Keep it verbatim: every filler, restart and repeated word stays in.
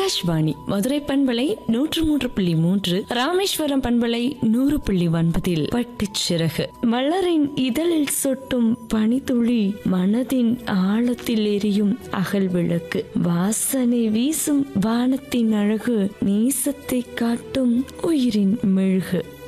ஆகாஷ்வாணி மதுரை பண்பலை நூற்று மூன்று புள்ளி மூன்று, ராமேஸ்வரம் பண்பலை நூறு புள்ளி ஒன்பதில் பட்டுச் சிறகு. மலரின் இதழில் சொட்டும் பனித்துளி, மனதின் ஆழத்தில் எரியும் அகல் விளக்கு, வாசனை வீசும் வானத்தின் அழகு, நேசத்தை காட்டும் உயிரின் மெழுகு.